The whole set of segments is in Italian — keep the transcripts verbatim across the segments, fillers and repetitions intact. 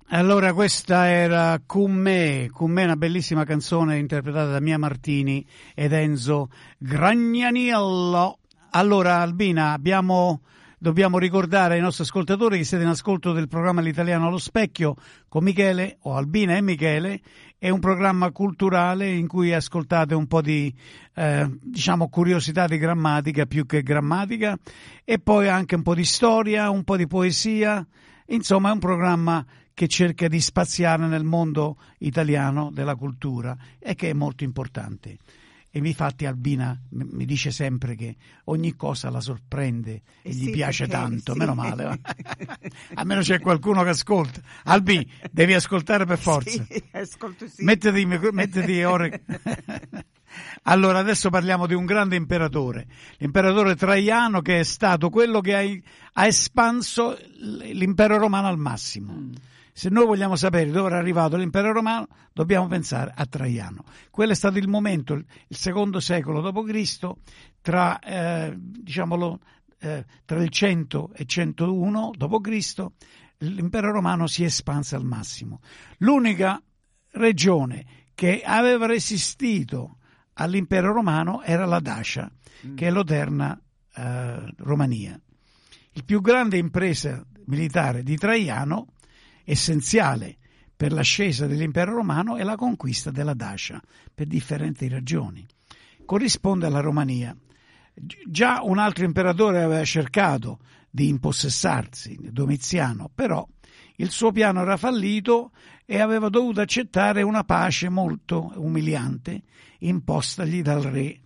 Allora, questa era Con me, Con me, una bellissima canzone interpretata da Mia Martini ed Enzo Gragnaniello. Allora, Albina, abbiamo, dobbiamo ricordare ai nostri ascoltatori che siete in ascolto del programma L'Italiano allo Specchio con Michele, o Albina e Michele. È un programma culturale in cui ascoltate un po' di, eh, diciamo, curiosità di grammatica più che grammatica, e poi anche un po' di storia, un po' di poesia. Insomma, è un programma che cerca di spaziare nel mondo italiano della cultura e che è molto importante. E infatti Albina mi dice sempre che ogni cosa la sorprende e gli sì, piace perché, tanto, sì. meno male. Almeno c'è qualcuno che ascolta. Albi, devi ascoltare per forza. Sì, ascolto sì. Mettiti, mettiti ore. Allora, adesso parliamo di un grande imperatore, l'imperatore Traiano, che è stato quello che ha, ha espanso l'impero romano al massimo. Mm. Se noi vogliamo sapere dove era arrivato l'impero romano, dobbiamo pensare a Traiano. Quello è stato il momento, il secondo secolo dopo Cristo, tra, eh, diciamolo, eh, tra il cento e centouno dopo Cristo, l'impero romano si è espanso al massimo. L'unica regione che aveva resistito all'impero romano era la Dacia, mm. che è l'odierna eh, Romania. Il più grande impresa militare di Traiano, essenziale per l'ascesa dell'impero romano, è la conquista della Dacia, per differenti ragioni. Corrisponde alla Romania. Già un altro imperatore aveva cercato di impossessarsi, Domiziano, però il suo piano era fallito e aveva dovuto accettare una pace molto umiliante impostagli dal re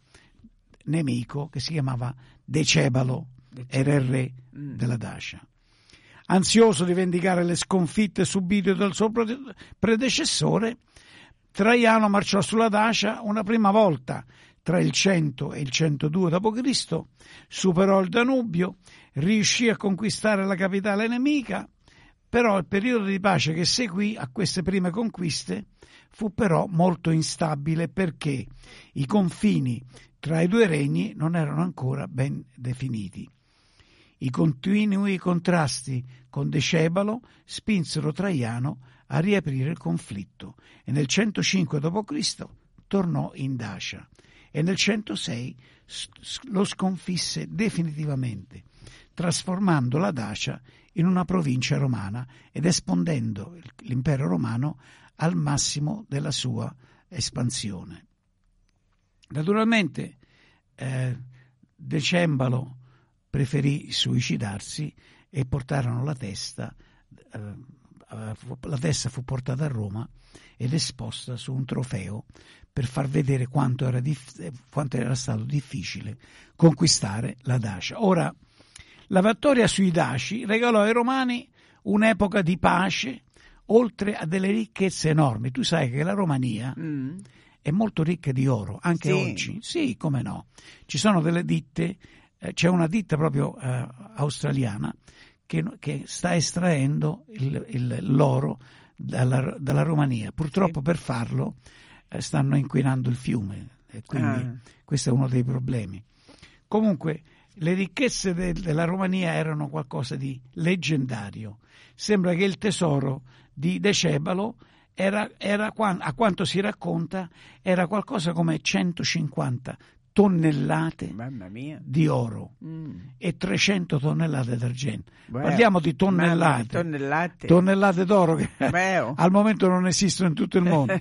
nemico che si chiamava Decebalo, era il re della Dacia. Ansioso di vendicare le sconfitte subite dal suo predecessore, Traiano marciò sulla Dacia una prima volta tra il cento e il centodue dopo Cristo, superò il Danubio, riuscì a conquistare la capitale nemica, però il periodo di pace che seguì a queste prime conquiste fu però molto instabile, perché i confini tra i due regni non erano ancora ben definiti. I continui contrasti con Decebalo spinsero Traiano a riaprire il conflitto e nel centocinque dopo Cristo tornò in Dacia e nel centosei lo sconfisse definitivamente, trasformando la Dacia in una provincia romana ed espandendo l'impero romano al massimo della sua espansione. Naturalmente eh, Decebalo preferì suicidarsi e portarono la testa, eh, la testa fu portata a Roma ed esposta su un trofeo per far vedere quanto era, dif- quanto era stato difficile conquistare la Dacia. Ora, la vittoria sui Daci regalò ai Romani un'epoca di pace, oltre a delle ricchezze enormi. Tu sai che la Romania mm. è molto ricca di oro, anche sì. oggi. Sì, come no. Ci sono delle ditte. C'è una ditta proprio eh, australiana che, che sta estraendo il, il, l'oro dalla, dalla Romania. Purtroppo sì. per farlo eh, stanno inquinando il fiume e quindi ah. questo è uno dei problemi. Comunque le ricchezze de, della Romania erano qualcosa di leggendario. Sembra che il tesoro di Decebalo era, era a quanto si racconta, era qualcosa come centocinquanta tonnellate Mamma mia. di oro mm. e trecento tonnellate d'argento. Beh, parliamo di tonnellate, tonnellate. tonnellate d'oro che al momento non esistono in tutto il mondo.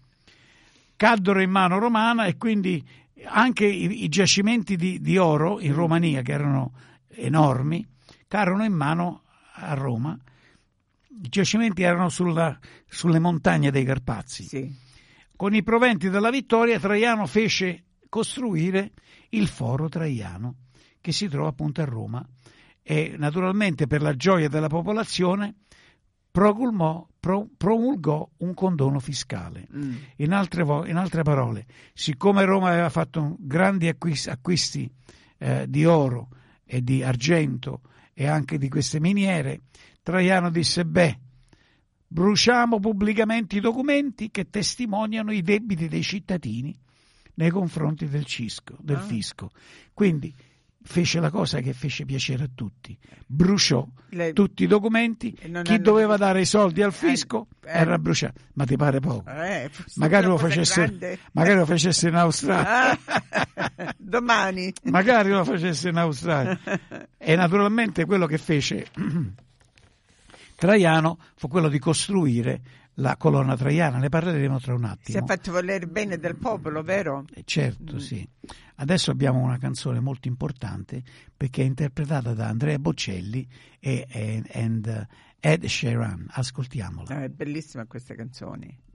Caddero in mano romana e quindi anche i, i giacimenti di, di oro in Romania, che erano enormi, carono in mano a Roma. I giacimenti erano sulla, sulle montagne dei Carpazi. Sì. Con i proventi della vittoria Traiano fece costruire il Foro Traiano, che si trova appunto a Roma, e naturalmente per la gioia della popolazione promulgò, pro, promulgò un condono fiscale. Mm. In, altre, in altre parole, siccome Roma aveva fatto grandi acquisti, acquisti eh, di oro e di argento e anche di queste miniere, Traiano disse: beh, bruciamo pubblicamente i documenti che testimoniano i debiti dei cittadini nei confronti del, cisco, del ah. fisco. Quindi fece la cosa che fece piacere a tutti, bruciò Le... tutti i documenti, chi hanno... doveva dare i soldi al fisco eh, era bruciato. Ma ti pare poco? Eh, magari, lo facesse, magari lo facesse in Australia. Ah, domani. Magari lo facesse in Australia. E naturalmente quello che fece Traiano fu quello di costruire la colonna traiana, ne parleremo tra un attimo. Si è fatto volere bene del popolo, vero? Eh, certo, mm. sì. Adesso abbiamo una canzone molto importante perché è interpretata da Andrea Bocelli e, e and, uh, Ed Sheeran. Ascoltiamola. No, è bellissima questa canzone.